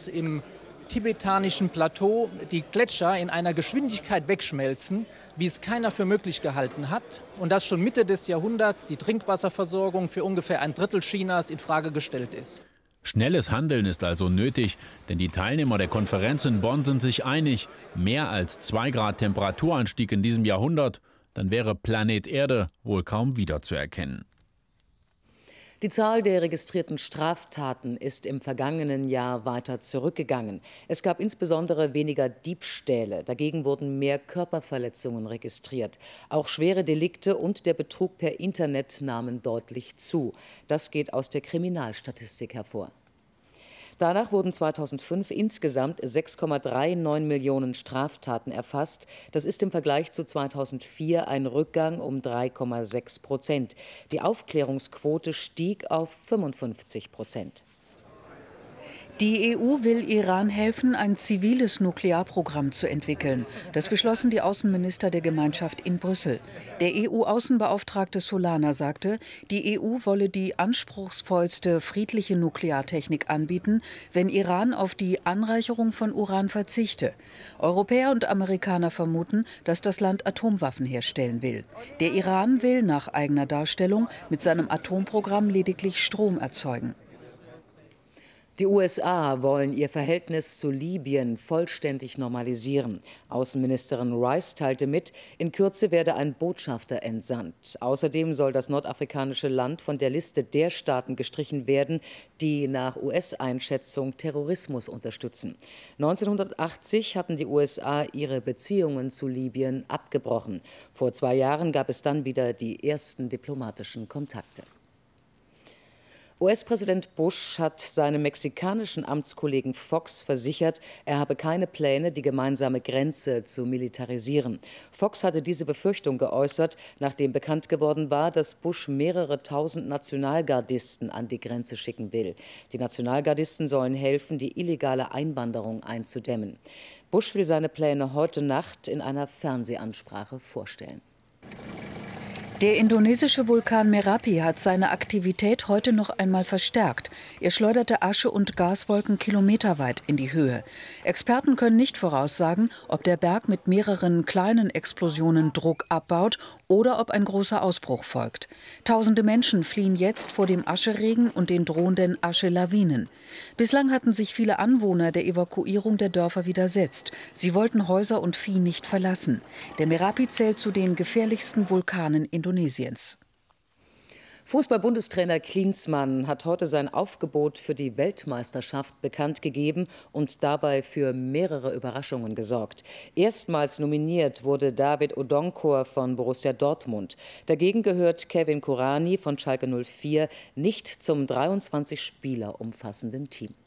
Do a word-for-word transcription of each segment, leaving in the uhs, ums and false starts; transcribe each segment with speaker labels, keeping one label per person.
Speaker 1: dass im tibetanischen Plateau die Gletscher in einer Geschwindigkeit wegschmelzen, wie es keiner für möglich gehalten hat, und dass schon Mitte des Jahrhunderts die Trinkwasserversorgung für ungefähr ein Drittel Chinas in Frage gestellt ist.
Speaker 2: Schnelles Handeln ist also nötig, denn die Teilnehmer der Konferenz in Bonn sind sich einig, mehr als zwei Grad Temperaturanstieg in diesem Jahrhundert, dann wäre Planet Erde wohl kaum wiederzuerkennen.
Speaker 3: Die Zahl der registrierten Straftaten ist im vergangenen Jahr weiter zurückgegangen. Es gab insbesondere weniger Diebstähle. Dagegen wurden mehr Körperverletzungen registriert. Auch schwere Delikte und der Betrug per Internet nahmen deutlich zu. Das geht aus der Kriminalstatistik hervor. Danach wurden zweitausendfünf insgesamt sechs Komma neununddreißig Millionen Straftaten erfasst. Das ist im Vergleich zu zweitausendvier ein Rückgang um drei Komma sechs Prozent. Die Aufklärungsquote stieg auf fünfundfünfzig Prozent.
Speaker 4: Die E U will Iran helfen, ein ziviles Nuklearprogramm zu entwickeln. Das beschlossen die Außenminister der Gemeinschaft in Brüssel. Der E U-Außenbeauftragte Solana sagte, die E U wolle die anspruchsvollste friedliche Nukleartechnik anbieten, wenn Iran auf die Anreicherung von Uran verzichte. Europäer und Amerikaner vermuten, dass das Land Atomwaffen herstellen will. Der Iran will nach eigener Darstellung mit seinem Atomprogramm lediglich Strom erzeugen.
Speaker 3: Die U S A wollen ihr Verhältnis zu Libyen vollständig normalisieren. Außenministerin Rice teilte mit, in Kürze werde ein Botschafter entsandt. Außerdem soll das nordafrikanische Land von der Liste der Staaten gestrichen werden, die nach U S-Einschätzung Terrorismus unterstützen. neunzehnhundertachtzig hatten die U S A ihre Beziehungen zu Libyen abgebrochen. Vor zwei Jahren gab es dann wieder die ersten diplomatischen Kontakte. U S-Präsident Bush hat seinem mexikanischen Amtskollegen Fox versichert, er habe keine Pläne, die gemeinsame Grenze zu militarisieren. Fox hatte diese Befürchtung geäußert, nachdem bekannt geworden war, dass Bush mehrere tausend Nationalgardisten an die Grenze schicken will. Die Nationalgardisten sollen helfen, die illegale Einwanderung einzudämmen. Bush will seine Pläne heute Nacht in einer Fernsehansprache vorstellen.
Speaker 4: Der indonesische Vulkan Merapi hat seine Aktivität heute noch einmal verstärkt. Er schleuderte Asche und Gaswolken kilometerweit in die Höhe. Experten können nicht voraussagen, ob der Berg mit mehreren kleinen Explosionen Druck abbaut oder ob ein großer Ausbruch folgt. Tausende Menschen fliehen jetzt vor dem Ascheregen und den drohenden Aschelawinen. Bislang hatten sich viele Anwohner der Evakuierung der Dörfer widersetzt. Sie wollten Häuser und Vieh nicht verlassen. Der Merapi zählt zu den gefährlichsten Vulkanen Indonesiens. Indonesiens.
Speaker 3: Fußball-Bundestrainer Klinsmann hat heute sein Aufgebot für die Weltmeisterschaft bekannt gegeben und dabei für mehrere Überraschungen gesorgt. Erstmals nominiert wurde David Odonkor von Borussia Dortmund. Dagegen gehört Kevin Kurani von Schalke null vier nicht zum dreiundzwanzig Spieler umfassenden Team.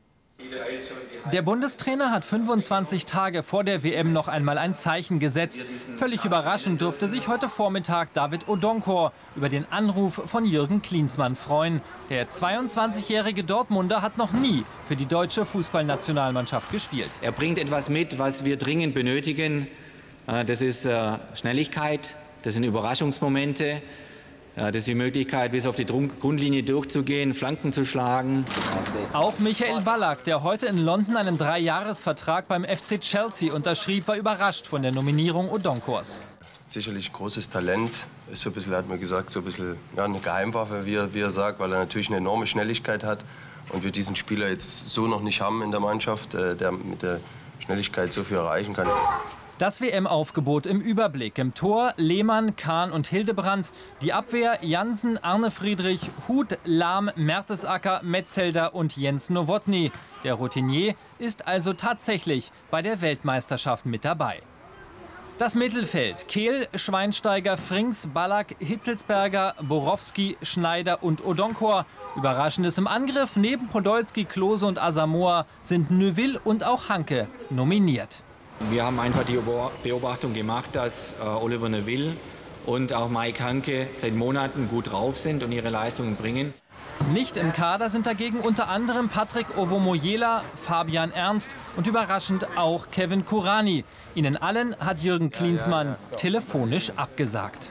Speaker 1: Der Bundestrainer hat fünfundzwanzig Tage vor der W M noch einmal ein Zeichen gesetzt. Völlig überraschend durfte sich heute Vormittag David Odonkor über den Anruf von Jürgen Klinsmann freuen. Der zweiundzwanzigjährige Dortmunder hat noch nie für die deutsche Fußballnationalmannschaft gespielt.
Speaker 5: Er bringt etwas mit, was wir dringend benötigen. Das ist Schnelligkeit, das sind Überraschungsmomente. Ja, das ist die Möglichkeit, bis auf die Grundlinie durchzugehen, Flanken zu schlagen.
Speaker 1: Auch Michael Ballack, der heute in London einen Dreijahresvertrag beim F C Chelsea unterschrieb, war überrascht von der Nominierung Odonkors.
Speaker 6: Sicherlich großes Talent, ist so ein bisschen, hat man gesagt, so ein bisschen ja, eine Geheimwaffe, wie er, wie er sagt, weil er natürlich eine enorme Schnelligkeit hat und wir diesen Spieler jetzt so noch nicht haben in der Mannschaft, der mit der Schnelligkeit so viel erreichen kann.
Speaker 1: Das W M-Aufgebot im Überblick. Im Tor Lehmann, Kahn und Hildebrand. Die Abwehr Jansen, Arne Friedrich, Huth, Lahm, Mertesacker, Metzelder und Jens Nowotny. Der Routinier ist also tatsächlich bei der Weltmeisterschaft mit dabei. Das Mittelfeld: Kehl, Schweinsteiger, Frings, Ballack, Hitzelsberger, Borowski, Schneider und Odonkor. Überraschendes im Angriff: neben Podolski, Klose und Asamoah sind Neuville und auch Hanke nominiert.
Speaker 5: Wir haben einfach die Beobachtung gemacht, dass äh, Oliver Neuville und auch Mike Hanke seit Monaten gut drauf sind und ihre Leistungen bringen.
Speaker 1: Nicht im Kader sind dagegen unter anderem Patrick Ovomoyela, Fabian Ernst und überraschend auch Kevin Kurani. Ihnen allen hat Jürgen Klinsmann telefonisch abgesagt.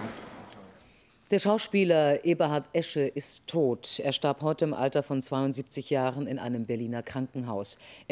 Speaker 3: Der Schauspieler Eberhard Esche ist tot. Er starb heute im Alter von zweiundsiebzig Jahren in einem Berliner Krankenhaus.